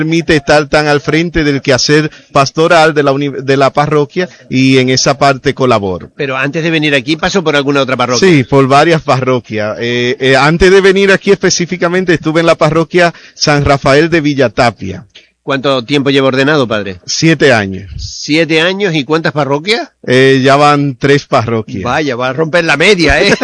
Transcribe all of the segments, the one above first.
permite estar tan al frente del quehacer pastoral de la parroquia y en esa parte colaboro. Pero antes de venir aquí, ¿pasó por alguna otra parroquia? Sí, por varias parroquias. Antes de venir aquí específicamente estuve en la parroquia San Rafael de Villatapia. ¿Cuánto tiempo lleva ordenado, padre? 7 años. 7 años, ¿y cuántas parroquias? Ya van 3 parroquias. Vaya, va a romper la media, ¿eh?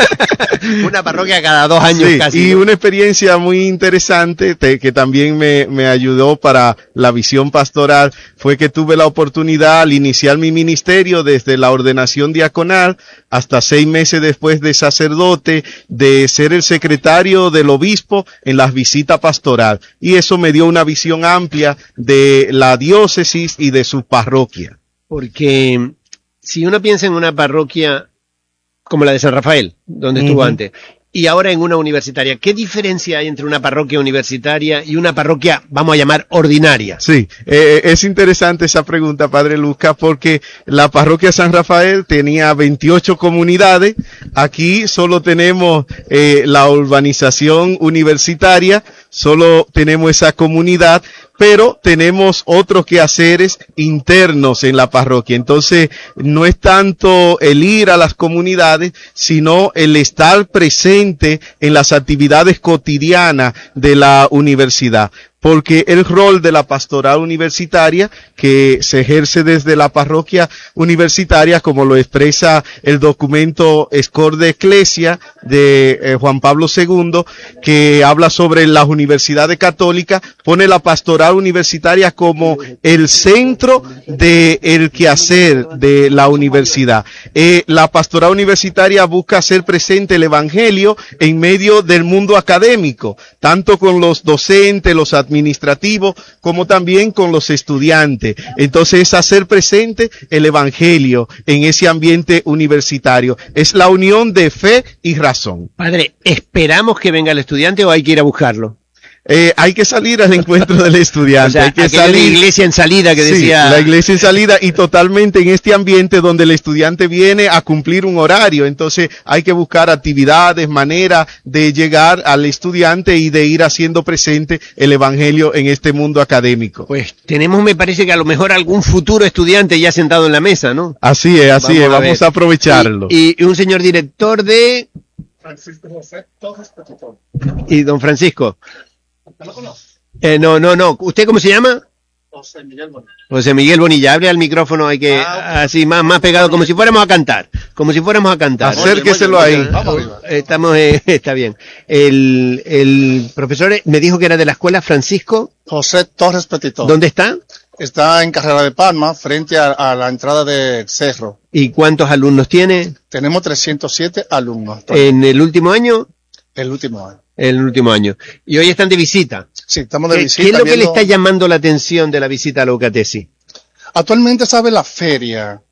Una parroquia cada 2 años sí, casi. Y ¿no? una experiencia muy interesante que también me ayudó para la visión pastoral fue que tuve la oportunidad al iniciar mi ministerio desde la ordenación diaconal hasta 6 meses después de sacerdote, de ser el secretario del obispo en las visitas pastoral. Y eso me dio una visión amplia de la diócesis y de su parroquia. Porque si uno piensa en una parroquia como la de San Rafael, donde estuvo antes, y ahora en una universitaria, ¿qué diferencia hay entre una parroquia universitaria y una parroquia, vamos a llamar, ordinaria? Sí, es interesante esa pregunta, Padre Lucas, porque la parroquia San Rafael tenía 28 comunidades, aquí solo tenemos la urbanización universitaria, solo tenemos esa comunidad, pero tenemos otros quehaceres internos en la parroquia. Entonces, no es tanto el ir a las comunidades, sino el estar presente en las actividades cotidianas de la universidad. Porque el rol de la pastoral universitaria, que se ejerce desde la parroquia universitaria, como lo expresa el documento Scor de Ecclesia de Juan Pablo II, que habla sobre las universidades católicas, pone la pastoral universitaria como el centro del quehacer de la universidad. La pastoral universitaria busca hacer presente el evangelio en medio del mundo académico, tanto con los docentes, los administrativos, como también con los estudiantes. Entonces es hacer presente el evangelio en ese ambiente universitario. Es la unión de fe y razón. Padre, ¿esperamos que venga el estudiante o hay que ir a buscarlo? Hay que salir al encuentro del estudiante. O sea, hay que salir. La iglesia en salida que decía. Sí, la iglesia en salida y totalmente en este ambiente donde el estudiante viene a cumplir un horario. Entonces hay que buscar actividades, maneras de llegar al estudiante y de ir haciendo presente el evangelio en este mundo académico. Pues tenemos, me parece que a lo mejor algún futuro estudiante ya sentado en la mesa, ¿no? Así es, vamos a aprovecharlo. Y un señor director de... Francisco José Torres Petitón. Y don Francisco. ¿Usted lo conoce? No. ¿Usted cómo se llama? José Miguel Bonilla. José Miguel Bonilla. Hable al micrófono, hay que, así, más pegado, como si fuéramos a cantar. Acérqueselo ahí. Estamos, está bien. El profesor me dijo que era de la escuela Francisco. José Torres Petitón. ¿Dónde está? Está en Carrera de Palma, frente a la entrada de Cerro. ¿Y cuántos alumnos tiene? Tenemos 307 alumnos. ¿En el último año? El último año. El último año. ¿Y hoy están de visita? Sí, estamos de visita. ¿Qué es lo que le está llamando la atención de la visita a la UCATESI? Actualmente, ¿sabe la feria?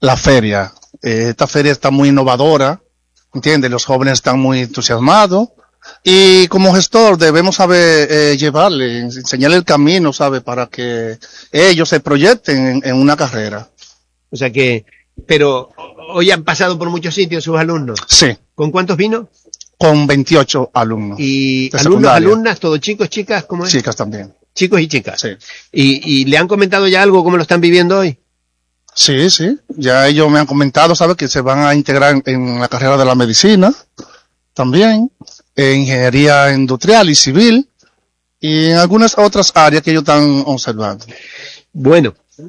Esta feria está muy innovadora, ¿entiendes? Los jóvenes están muy entusiasmados. Y como gestor debemos saber llevarle, enseñarle el camino, ¿sabe? Para que ellos se proyecten en una carrera. O sea que, pero hoy han pasado por muchos sitios sus alumnos. Sí. ¿Con cuántos vino? Con 28 alumnos. ¿Y alumnos, alumnas, todos chicos, chicas? ¿Cómo es? Chicas también. Chicos y chicas. Sí. ¿Y le han comentado ya algo, cómo lo están viviendo hoy? Sí. Ya ellos me han comentado, ¿sabe? Que se van a integrar en la carrera de la medicina también. Ingeniería industrial y civil y en algunas otras áreas que ellos están observando. Bueno,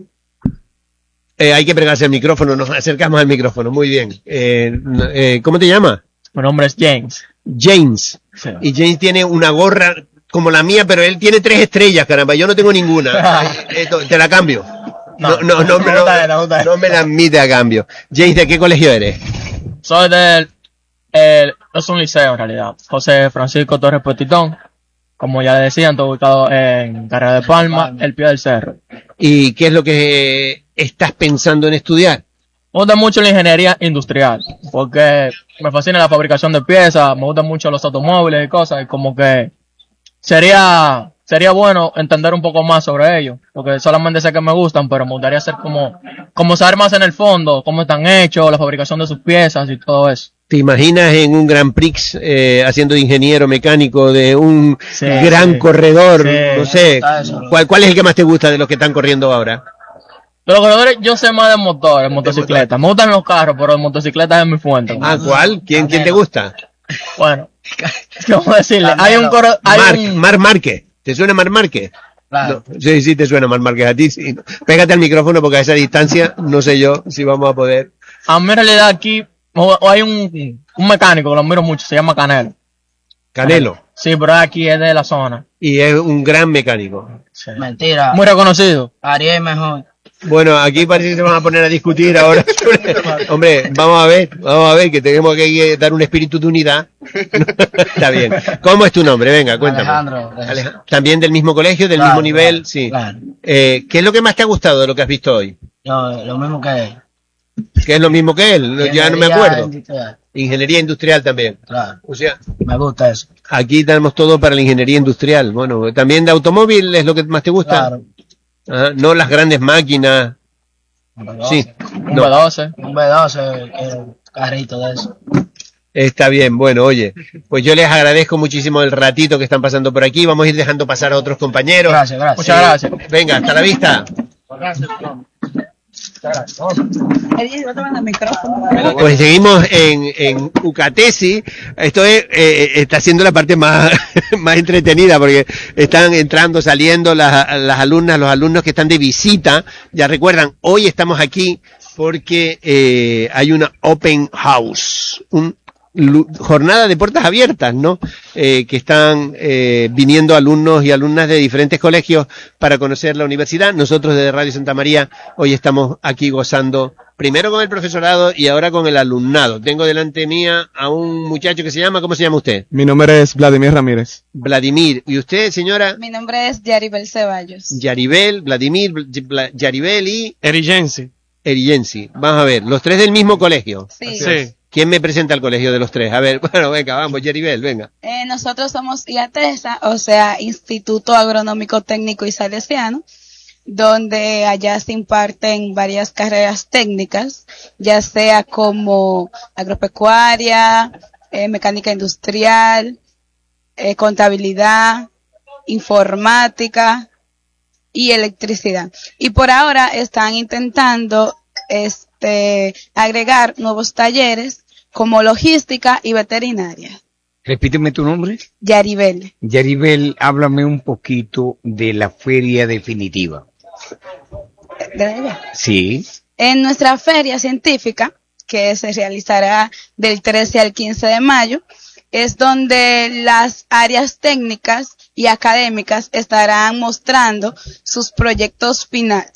hay que pegarse al micrófono, nos acercamos al micrófono, muy bien. ¿Cómo te llamas? Mi nombre es James. James. Sí. Y James tiene una gorra como la mía, pero él tiene 3 estrellas, caramba, yo no tengo ninguna. Te la cambio. No me la admite a cambio. James, ¿de qué colegio eres? Soy es un liceo en realidad. José Francisco Torres Petitón. Como ya decían, estoy ubicado en Carrera de Palma, el pie del cerro. ¿Y qué es lo que estás pensando en estudiar? Me gusta mucho la ingeniería industrial, porque me fascina la fabricación de piezas, me gustan mucho los automóviles y cosas, y como que sería bueno entender un poco más sobre ello, porque solamente sé que me gustan, pero me gustaría hacer como saber más en el fondo, cómo están hechos, la fabricación de sus piezas y todo eso. ¿Te imaginas en un Grand Prix haciendo de ingeniero mecánico de un gran corredor? Sí, no sé, eso. ¿cuál es el que más te gusta de los que están corriendo ahora? De los corredores, yo sé más de motores, motocicletas. Me gustan los carros, pero motocicletas es mi fuente. Ah, ¿cuál? ¿Quién te gusta? Bueno, ¿cómo decirle? Hay un coro, Marc Márquez. ¿Te suena Marc Márquez? Claro. No, sí, te suena Marc Márquez a ti. Sí. No. Pégate al micrófono porque a esa distancia no sé yo si vamos a poder. A mí en realidad aquí hay un mecánico que lo miro mucho, se llama Canelo. Canelo. Sí, pero aquí es de la zona. Y es un gran mecánico. Sí. Mentira. Muy reconocido. Ariel mejor. Bueno, aquí parece que se van a poner a discutir ahora. Hombre, vamos a ver, que tenemos que dar un espíritu de unidad. Está bien. ¿Cómo es tu nombre? Venga, cuéntame. Alejandro. ¿También del mismo colegio, del mismo nivel? Sí. Claro. ¿Qué es lo que más te ha gustado de lo que has visto hoy? Yo, lo mismo que él. ¿Qué es lo mismo que él? Ya no me acuerdo. Industrial. Ingeniería industrial también. Claro. O sea, Me gusta eso. aquí tenemos todo para la ingeniería industrial. Bueno, también de automóvil es lo que más te gusta. Claro. Ah, no las grandes máquinas. Sí. Un No. B12. Un B12, el carrito de eso. Está bien, bueno, oye, pues yo les agradezco muchísimo el ratito que están pasando por aquí. Vamos a ir dejando pasar a otros compañeros. Gracias. Muchas gracias. Venga, hasta la vista. Pues seguimos en Ucatesi. Esto está siendo la parte más entretenida porque están entrando, saliendo las alumnas, los alumnos que están de visita. Ya recuerdan, hoy estamos aquí porque hay una open house, jornada de puertas abiertas, ¿no? Que están viniendo alumnos y alumnas de diferentes colegios para conocer la universidad. Nosotros desde Radio Santa María hoy estamos aquí gozando primero con el profesorado y ahora con el alumnado. Tengo delante mía a un muchacho que se llama, ¿cómo se llama usted? Mi nombre es Vladimir Ramírez. Vladimir. ¿Y usted, señora? Mi nombre es Yaribel Ceballos. Yaribel, Vladimir, Yaribel y Erigensi. Erigensi. Vamos a ver, los tres del mismo colegio. Sí. Sí. ¿Quién me presenta el colegio de los tres? A ver, bueno, venga, vamos, Yaribel, venga. Nosotros somos IATESA, o sea, Instituto Agronómico Técnico y Salesiano, donde allá se imparten varias carreras técnicas, ya sea como agropecuaria, mecánica industrial, contabilidad, informática y electricidad. Y por ahora están intentando agregar nuevos talleres como logística y veterinaria. Repíteme tu nombre. Yaribel. Yaribel, háblame un poquito de la feria definitiva. ¿De allá? Sí. En nuestra feria científica, que se realizará del 13 al 15 de mayo, es donde las áreas técnicas y académicas estarán mostrando sus proyectos finales.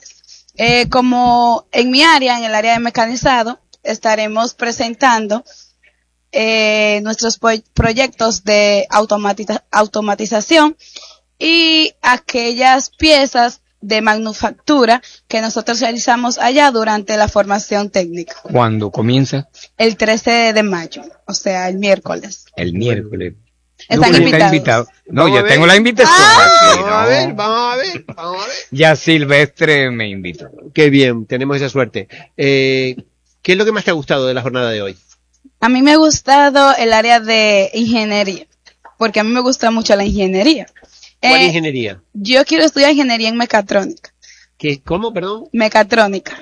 Como en mi área, en el área de mecanizado, estaremos presentando nuestros proyectos de automatización y aquellas piezas de manufactura que nosotros realizamos allá durante la formación técnica. ¿Cuándo comienza? El 13 de mayo, o sea, el miércoles. El miércoles. Están invitados. No, Vamos yo a ver. tengo la invitación aquí, Vamos a ver, ¿no? vamos a ver. Ya Silvestre me invitó. Qué bien, tenemos esa suerte. ¿Qué es lo que más te ha gustado de la jornada de hoy? A mí me ha gustado el área de ingeniería, porque a mí me gusta mucho la ingeniería. ¿Cuál ingeniería? Yo quiero estudiar ingeniería en mecatrónica. ¿Cómo, perdón? Mecatrónica.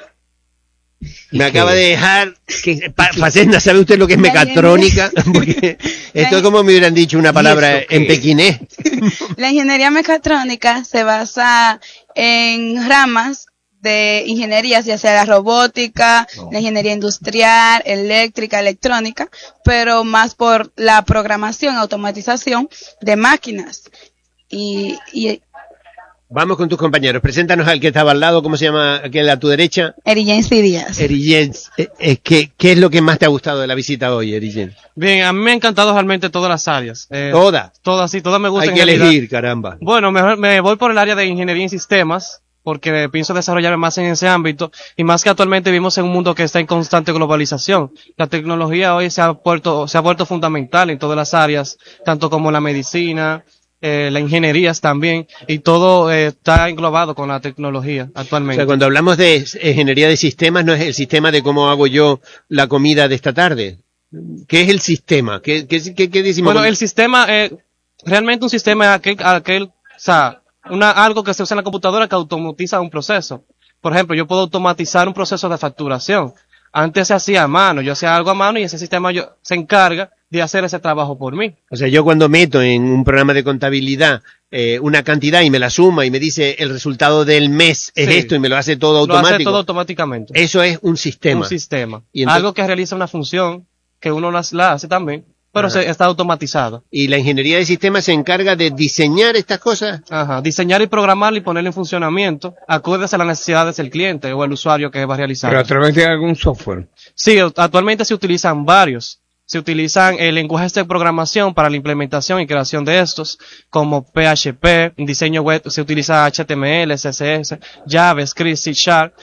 Me acaba de dejar Facenda, ¿sabe usted lo que es mecatrónica? Porque esto es como me hubieran dicho una palabra en pequinés. La ingeniería mecatrónica se basa en ramas de ingenierías, ya sea la robótica, la ingeniería industrial, eléctrica, electrónica, pero más por la programación, automatización de máquinas. Y Vamos con tus compañeros. Preséntanos al que estaba al lado, ¿cómo se llama aquel a tu derecha? Erigensi Díaz. Erillens. ¿Qué es lo que más te ha gustado de la visita hoy, Erillens? Bien, a mí me han encantado realmente todas las áreas. Todas. Todas, sí, todas me gustan. Hay que en realidad. elegir, caramba. Bueno, mejor me voy por el área de ingeniería en sistemas, porque pienso desarrollarme más en ese ámbito, y más que actualmente vivimos en un mundo que está en constante globalización. La tecnología hoy se ha vuelto fundamental en todas las áreas, tanto como la medicina, la ingeniería también, y todo está englobado con la tecnología O actualmente. sea, cuando hablamos de ingeniería de sistemas, no es el sistema de cómo hago yo la comida de esta tarde. ¿Qué es el sistema? ¿Qué decimos? Bueno, el sistema, realmente un sistema es o sea, algo que se usa en la computadora que automatiza un proceso. Por ejemplo, yo puedo automatizar un proceso de facturación. Antes se hacía a mano, yo hacía algo a mano y ese sistema se encarga de hacer ese trabajo por mí. O sea, yo cuando meto en un programa de contabilidad una cantidad y me la suma y me dice el resultado del mes es esto y me lo hace todo automático. Lo hace todo automáticamente. Eso es un sistema. Un sistema. Y entonces, algo que realiza una función que uno la hace también, pero está automatizado. Y la ingeniería de sistemas se encarga de diseñar estas cosas. Ajá, diseñar y programar y ponerlo en funcionamiento acordes a las necesidades del cliente o el usuario que va a realizar. Pero a través de algún software. Sí, actualmente se utilizan varios. Se utilizan lenguajes de programación para la implementación y creación de estos, como PHP, en diseño web se utiliza HTML, CSS, JavaScript, C#.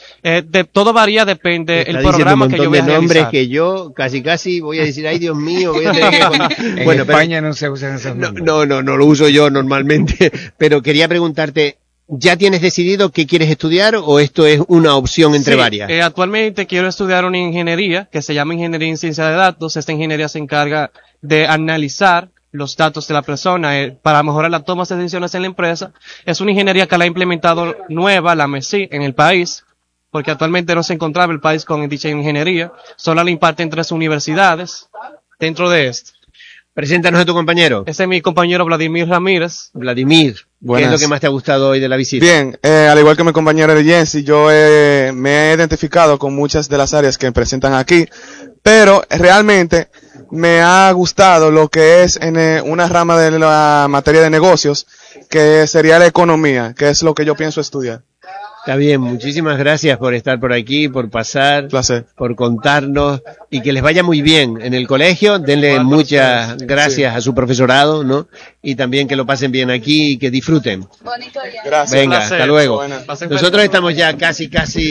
Todo varía, depende el programa que yo voy a realizar. nombres que yo casi voy a decir, ay Dios mío, voy a tener que... En España no se usan esos nombres. No lo uso yo normalmente, pero quería preguntarte, ¿ya tienes decidido qué quieres estudiar o esto es una opción entre varias? Actualmente quiero estudiar una ingeniería que se llama Ingeniería en Ciencia de Datos. Esta ingeniería se encarga de analizar los datos de la persona para mejorar las tomas de decisiones en la empresa. Es una ingeniería que la ha implementado nueva, la MESI, en el país, porque actualmente no se encontraba el país con dicha ingeniería. Solo la imparten 3 universidades dentro de esto. Preséntanos a tu compañero. Ese es mi compañero Vladimir Ramírez. Vladimir, ¿qué es lo que más te ha gustado hoy de la visita? Bien, al igual que mi compañero de Jensi, yo me he identificado con muchas de las áreas que presentan aquí, pero realmente me ha gustado lo que es en una rama de la materia de negocios, que sería la economía, que es lo que yo pienso estudiar. Está bien, muchísimas gracias por estar por aquí, por pasar, placer, por contarnos y que les vaya muy bien en el colegio. Denle muchas gracias a su profesorado, ¿no? Y también que lo pasen bien aquí y que disfruten. Bonito día. Gracias. Venga, placer. hasta luego. Bueno. Nosotros estamos ya casi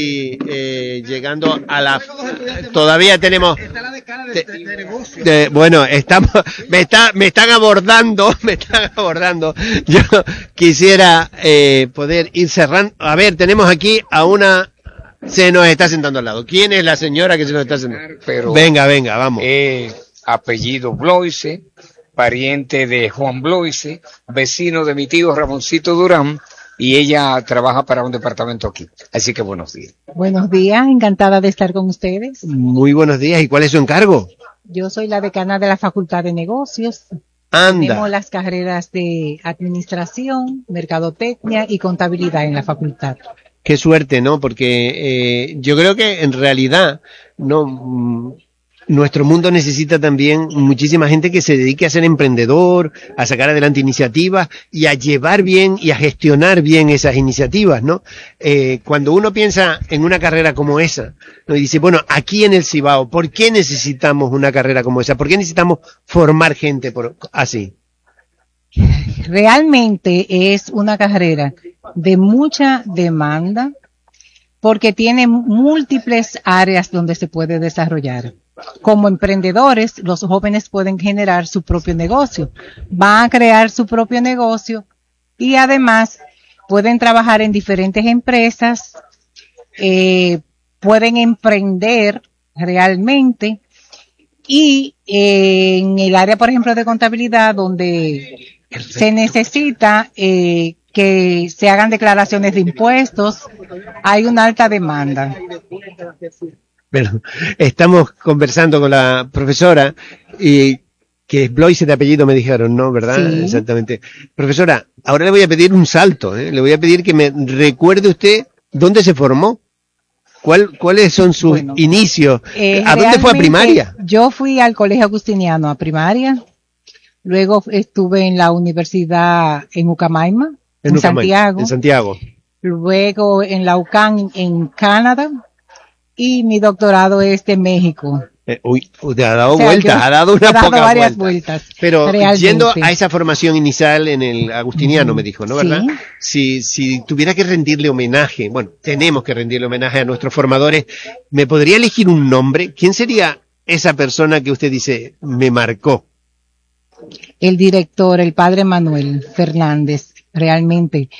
llegando a la... Todavía tenemos... Bueno, me están abordando. Yo quisiera poder ir cerrando. A ver, tenemos aquí a una... Se nos está sentando al lado. ¿Quién es la señora que se nos está sentando? Pero Venga, vamos. Apellido Bloise, pariente de Juan Bloise, vecino de mi tío Ramoncito Durán, y ella trabaja para un departamento aquí. Así que buenos días. Buenos días, encantada de estar con ustedes. Muy buenos días. ¿Y cuál es su encargo? Yo soy la decana de la Facultad de Negocios. Anda. Tenemos las carreras de Administración, Mercadotecnia y Contabilidad en la facultad. Qué suerte, ¿no? Porque yo creo que en realidad no nuestro mundo necesita también muchísima gente que se dedique a ser emprendedor, a sacar adelante iniciativas y a llevar bien y a gestionar bien esas iniciativas, ¿no? Cuando uno piensa en una carrera como esa, ¿no? Y dice, bueno, aquí en el Cibao, ¿por qué necesitamos una carrera como esa? ¿Por qué necesitamos formar gente así? Realmente es una carrera de mucha demanda porque tiene múltiples áreas donde se puede desarrollar. Como emprendedores, los jóvenes pueden generar su propio negocio, van a crear su propio negocio y además pueden trabajar en diferentes empresas, pueden emprender realmente y en el área, por ejemplo, de contabilidad, donde se necesita que se hagan declaraciones de impuestos, hay una alta demanda. Bueno, estamos conversando con la profesora y que es Bloise de apellido me dijeron, ¿no? ¿Verdad? Sí. Exactamente. Profesora, ahora le voy a pedir un salto, ¿eh? Le voy a pedir que me recuerde usted dónde se formó. ¿Cuáles son sus inicios? ¿A dónde fue a primaria? Yo fui al Colegio Agustiniano a primaria. Luego estuve en la universidad en Ucamaima, en Santiago. En Santiago. Luego en la UCAM en Canadá. Y mi doctorado es de México. Te ha dado vueltas, ha dado unas pocas varias vueltas. Pero realmente. Yendo a esa formación inicial en el Agustiniano, me dijo, ¿no? ¿Verdad? Sí. Si tuviera que rendirle homenaje, bueno, tenemos que rendirle homenaje a nuestros formadores, ¿me podría elegir un nombre? ¿Quién sería esa persona que usted dice, me marcó? El director, el padre Manuel Fernández, realmente.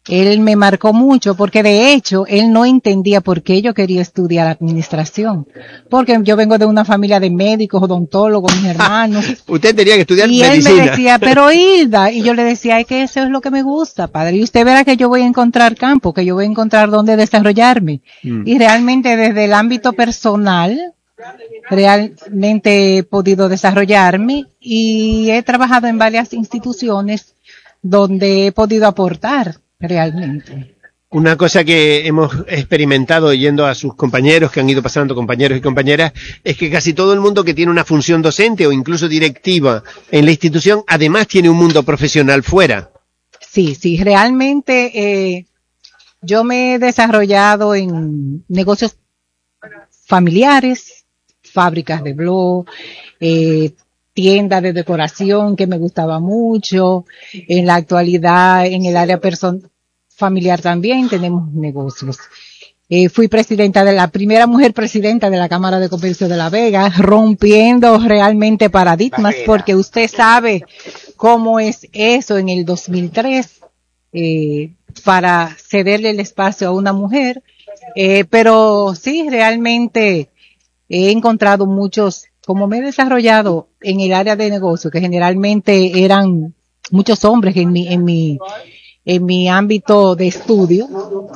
Él me marcó mucho porque de hecho él no entendía por qué yo quería estudiar administración. Porque yo vengo de una familia de médicos, odontólogos, mis hermanos. Usted tenía que estudiar Y medicina. él me decía, pero Hilda, y yo le decía, es que eso es lo que me gusta, padre. Y usted verá que yo voy a encontrar campo, que yo voy a encontrar dónde desarrollarme. Y realmente desde el ámbito personal, realmente he podido desarrollarme y he trabajado en varias instituciones donde he podido aportar realmente. Una cosa que hemos experimentado yendo a sus compañeros, que han ido pasando compañeros y compañeras, es que casi todo el mundo que tiene una función docente o incluso directiva en la institución, además tiene un mundo profesional fuera. Sí, realmente yo me he desarrollado en negocios familiares, fábricas de blog, tiendas de decoración que me gustaba mucho. En la actualidad, en el área familiar también tenemos negocios. Fui la primera mujer presidenta de la Cámara de Comercio de La Vega, rompiendo realmente paradigmas, porque usted sabe cómo es eso en el 2003, para cederle el espacio a una mujer. Pero sí, realmente he encontrado como me he desarrollado en el área de negocio, que generalmente eran muchos hombres en mi ámbito de estudio,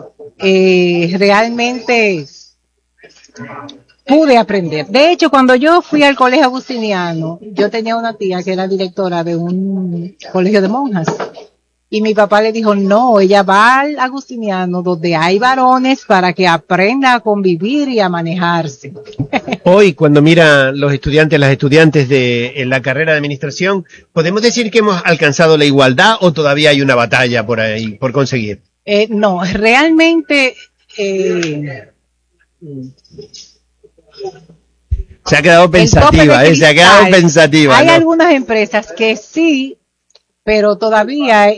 realmente pude aprender. De hecho, cuando yo fui al colegio agustiniano, yo tenía una tía que era directora de un colegio de monjas. Y mi papá le dijo, no, ella va al agustiniano donde hay varones para que aprenda a convivir y a manejarse. Hoy, cuando mira las estudiantes de en la carrera de administración, ¿podemos decir que hemos alcanzado la igualdad o todavía hay una batalla por ahí, por conseguir? No, realmente... se ha quedado pensativa, se ha quedado pensativa. Hay ¿no? algunas empresas que sí, pero todavía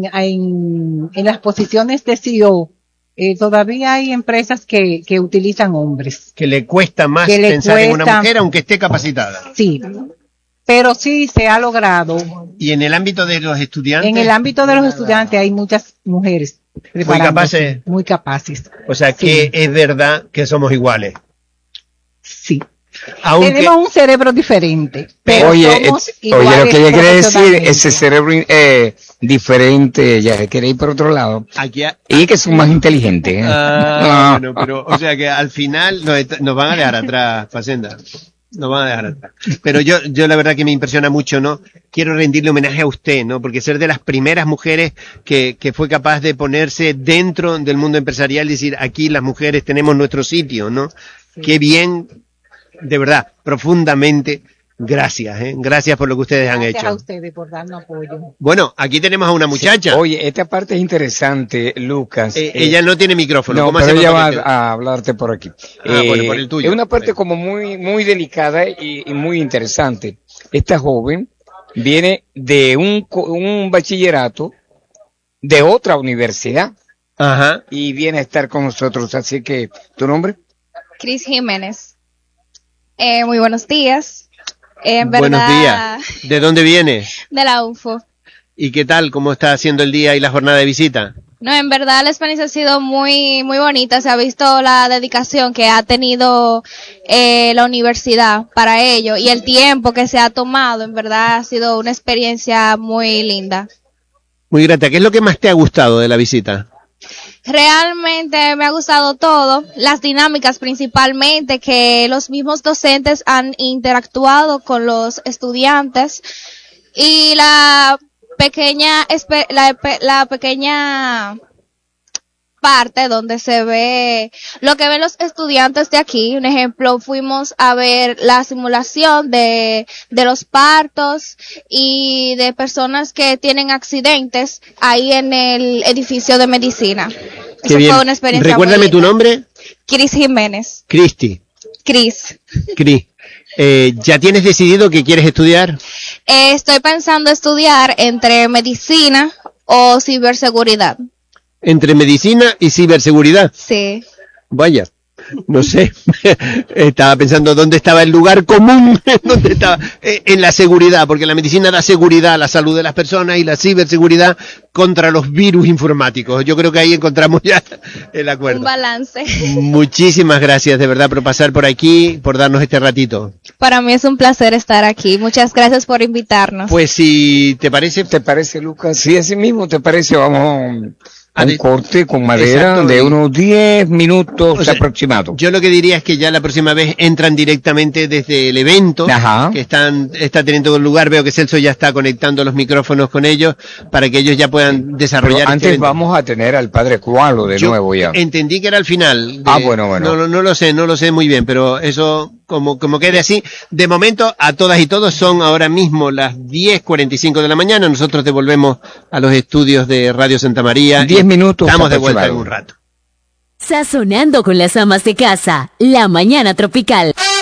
en las posiciones de CEO, todavía hay empresas que utilizan hombres. Que le cuesta más pensar en una mujer aunque esté capacitada. Sí, pero sí se ha logrado. ¿Y en el ámbito de los estudiantes? En el ámbito de los estudiantes hay muchas mujeres muy capaces. O sea que es verdad que somos iguales. Sí. Tenemos un cerebro diferente. Pero oye, lo que ella quiere decir, ese cerebro diferente, ya se quiere ir por otro lado. Y que son más inteligentes. Bueno, pero, o sea que al final nos van a dejar atrás, Facenda. Nos van a dejar atrás. Pero yo la verdad que me impresiona mucho, ¿no? Quiero rendirle homenaje a usted, ¿no? Porque ser de las primeras mujeres que fue capaz de ponerse dentro del mundo empresarial y decir, aquí las mujeres tenemos nuestro sitio, ¿no? Sí. Qué bien. De verdad, profundamente, gracias, gracias por lo que ustedes han hecho. Gracias a ustedes por darnos apoyo. Bueno, aquí tenemos a una muchacha. Sí. Oye, esta parte es interesante, Lucas. Ella no tiene micrófono. No, pero ella va a hablarte por aquí. Bueno, por el tuyo. Es una parte como muy delicada y muy interesante. Esta joven viene de un bachillerato de otra universidad. Ajá. Y viene a estar con nosotros. Así que, ¿tu nombre? Cris Jiménez. Muy buenos días. Buenos días. ¿De dónde viene? De la UFO. ¿Y qué tal? ¿Cómo está haciendo el día y la jornada de visita? No, en verdad la experiencia ha sido muy bonita. Se ha visto la dedicación que ha tenido la universidad para ello y el tiempo que se ha tomado. En verdad ha sido una experiencia muy linda. Muy grata. ¿Qué es lo que más te ha gustado de la visita? Realmente me ha gustado todo, las dinámicas principalmente, que los mismos docentes han interactuado con los estudiantes y la pequeña parte donde se ve lo que ven los estudiantes de aquí. Un ejemplo, fuimos a ver la simulación de los partos y de personas que tienen accidentes ahí en el edificio de medicina. Eso fue una experiencia. Recuérdame tu nombre. Cris Jiménez. Cristi. Cris. ¿Ya tienes decidido qué quieres estudiar? Estoy pensando estudiar entre medicina o ciberseguridad. Entre medicina y ciberseguridad. Sí. Vaya. no sé, estaba pensando dónde estaba el lugar común, dónde estaba, en la seguridad, porque la medicina da seguridad a la salud de las personas y la ciberseguridad contra los virus informáticos. Yo creo que ahí encontramos ya el acuerdo. Un balance. Muchísimas gracias de verdad por pasar por aquí, por darnos este ratito. Para mí es un placer estar aquí. Muchas gracias por invitarnos. Pues si te parece... ¿Te parece, Lucas? Si así mismo te parece, vamos a un corte con madera Exacto, de unos 10 minutos aproximados. Yo lo que diría es que ya la próxima vez entran directamente desde el evento que está teniendo lugar. Veo que Celso ya está conectando los micrófonos con ellos para que ellos ya puedan desarrollar. Pero antes vamos a tener al padre Cualo de nuevo ya. Entendí que era al final. Bueno. No lo sé muy bien, pero eso como quede así. De momento, a todas y todos son ahora mismo las 10:45 de la mañana. Nosotros devolvemos a los estudios de Radio Santa María. 10 minutos. Estamos de vuelta en un rato. Sazonando con las amas de casa, la mañana tropical.